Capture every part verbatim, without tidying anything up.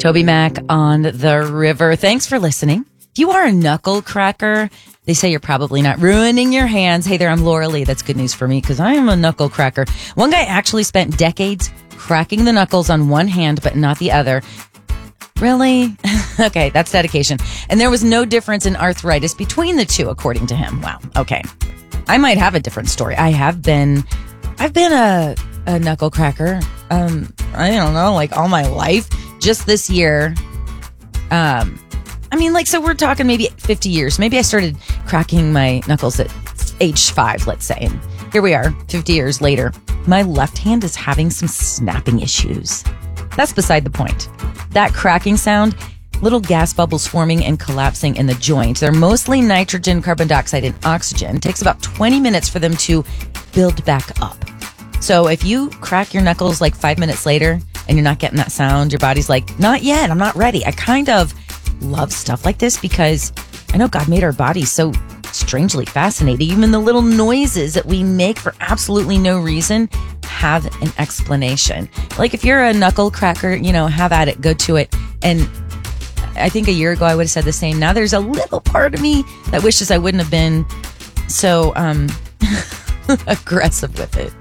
Toby Mac on the river. Thanks for listening. If you are a knuckle cracker, they say you're probably not ruining your hands. Hey there, I'm Laura Lee. That's good news for me because I am a knuckle cracker. One guy actually spent decades cracking the knuckles on one hand, but not the other. Really? Okay, that's dedication. And there was no difference in arthritis between the two, according to him. Wow. Okay. I might have a different story. I have been, I've been a, a knuckle cracker. Um, I don't know, like all my life. Just this year. Um, I mean, like, so we're talking maybe fifty years. Maybe I started cracking my knuckles at age five, let's say. And here we are, fifty years later. My left hand is having some snapping issues. That's beside the point. That cracking sound, little gas bubbles forming and collapsing in the joint. They're mostly nitrogen, carbon dioxide, and oxygen. It takes about twenty minutes for them to build back up. So if you crack your knuckles like five minutes later and you're not getting that sound, your body's like, not yet, I'm not ready. I kind of love stuff like this because I know God made our bodies so strangely fascinating. Even the little noises that we make for absolutely no reason have an explanation. Like if you're a knuckle cracker, you know, have at it, go to it. And I think a year ago I would have said the same. Now there's a little part of me that wishes I wouldn't have been so um, aggressive with it.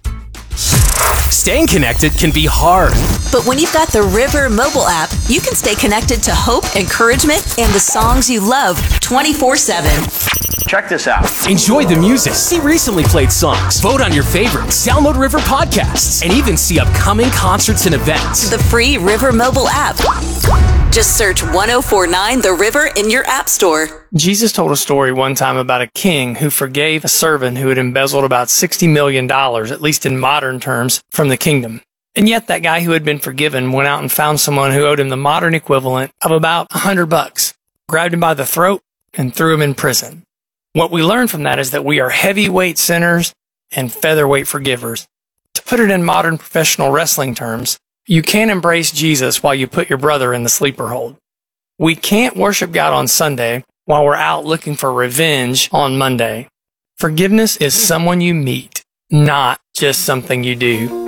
Staying connected can be hard. But when you've got the River mobile app, you can stay connected to hope, encouragement, and the songs you love twenty-four seven. Check this out. Enjoy the music, see recently played songs, vote on your favorites, download River podcasts, and even see upcoming concerts and events. The free River mobile app. Just search one oh four nine The River in your app store. Jesus told a story one time about a king who forgave a servant who had embezzled about sixty million dollars, at least in modern terms, from the kingdom. And yet that guy who had been forgiven went out and found someone who owed him the modern equivalent of about a hundred bucks, grabbed him by the throat, and threw him in prison. What we learn from that is that we are heavyweight sinners and featherweight forgivers. To put it in modern professional wrestling terms, you can't embrace Jesus while you put your brother in the sleeper hold. We can't worship God on Sunday while we're out looking for revenge on Monday. Forgiveness is someone you meet, not just something you do.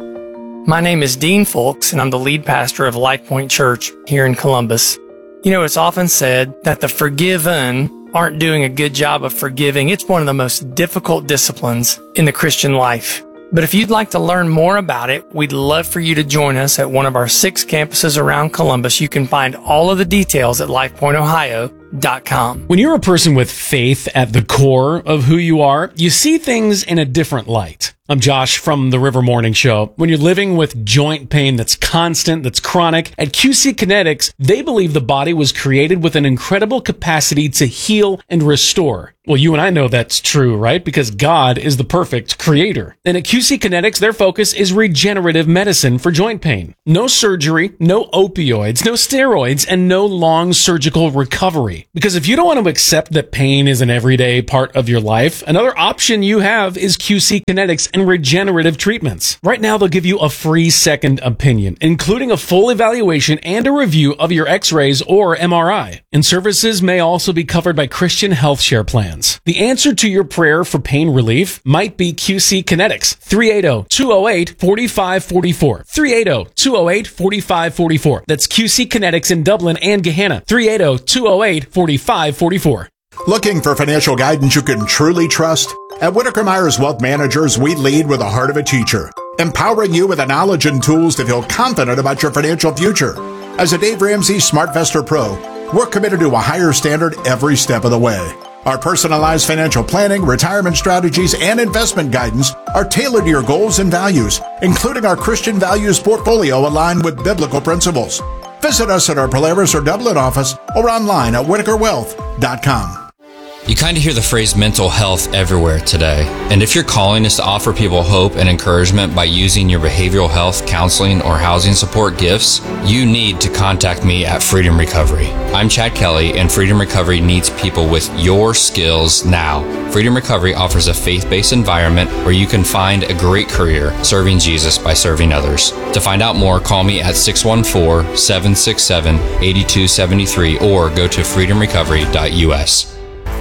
My name is Dean Folks, and I'm the lead pastor of Life Point Church here in Columbus. You know, it's often said that the forgiven aren't doing a good job of forgiving. It's one of the most difficult disciplines in the Christian life. But if you'd like to learn more about it, we'd love for you to join us at one of our six campuses around Columbus. You can find all of the details at life point ohio dot com. When you're a person with faith at the core of who you are, you see things in a different light. I'm Josh from the River Morning Show. When you're living with joint pain that's constant, that's chronic, at Q C Kinetics, they believe the body was created with an incredible capacity to heal and restore. Well, you and I know that's true, right? Because God is the perfect creator. And at Q C Kinetics, their focus is regenerative medicine for joint pain. No surgery, no opioids, no steroids, and no long surgical recovery. Because if you don't want to accept that pain is an everyday part of your life, another option you have is Q C Kinetics and regenerative treatments. Right now, they'll give you a free second opinion, including a full evaluation and a review of your x-rays or M R I. And services may also be covered by Christian health share plans. The answer to your prayer for pain relief might be Q C Kinetics. three eight zero, two zero eight, four five four four. three eight zero, two zero eight, four five four four. That's Q C Kinetics in Dublin and Gahanna. three eight zero, two zero eight, four five four four. Looking for financial guidance you can truly trust? At Whitaker Myers Wealth Managers, we lead with the heart of a teacher, empowering you with the knowledge and tools to feel confident about your financial future. As a Dave Ramsey SmartVestor Pro, we're committed to a higher standard every step of the way. Our personalized financial planning, retirement strategies, and investment guidance are tailored to your goals and values, including our Christian values portfolio aligned with biblical principles. Visit us at our Polaris or Dublin office or online at whitaker wealth dot com. You kind of hear the phrase mental health everywhere today. And if your calling is to offer people hope and encouragement by using your behavioral health, counseling, or housing support gifts, you need to contact me at Freedom Recovery. I'm Chad Kelly, and Freedom Recovery needs people with your skills now. Freedom Recovery offers a faith-based environment where you can find a great career serving Jesus by serving others. To find out more, call me at six one four, seven six seven, eight two seven three or go to freedom recovery dot U S.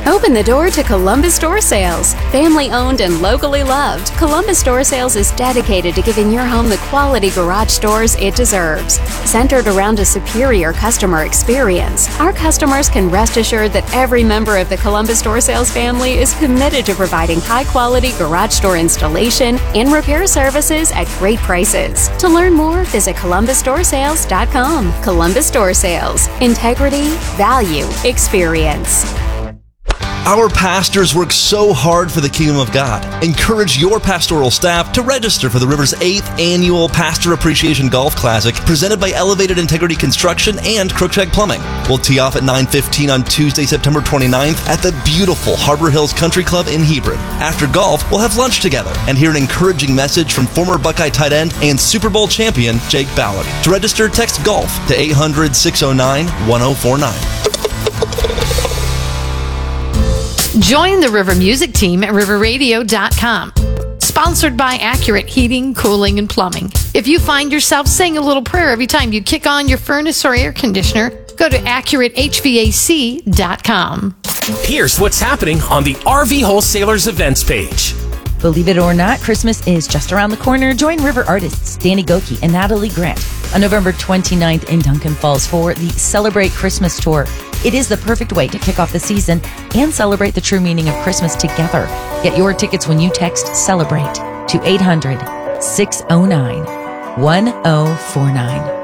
Open the door to Columbus Door Sales. Family owned and locally loved, Columbus Door Sales is dedicated to giving your home the quality garage doors it deserves. Centered around a superior customer experience, our customers can rest assured that every member of the Columbus Door Sales family is committed to providing high-quality garage door installation and repair services at great prices. To learn more, visit columbus door sales dot com. Columbus Door Sales. Integrity, value, experience. Our pastors work so hard for the kingdom of God. Encourage your pastoral staff to register for the River's eighth annual Pastor Appreciation Golf Classic, presented by Elevated Integrity Construction and Crookshank Plumbing. We'll tee off at nine fifteen on Tuesday, September twenty-ninth at the beautiful Harbor Hills Country Club in Hebron. After golf, we'll have lunch together and hear an encouraging message from former Buckeye tight end and Super Bowl champion Jake Ballard. To register, text GOLF to eight hundred, six oh nine, one oh four nine. Join the River Music team at river radio dot com. Sponsored by Accurate Heating, Cooling, and Plumbing. If you find yourself saying a little prayer every time you kick on your furnace or air conditioner, go to accurate h v a c dot com. Here's what's happening on the R V Wholesalers events page. Believe it or not, Christmas is just around the corner. Join River artists Danny Goki and Natalie Grant on November twenty-ninth in Duncan Falls for the Celebrate Christmas Tour. It is the perfect way to kick off the season and celebrate the true meaning of Christmas together. Get your tickets when you text CELEBRATE to eight hundred, six oh nine, one oh four nine.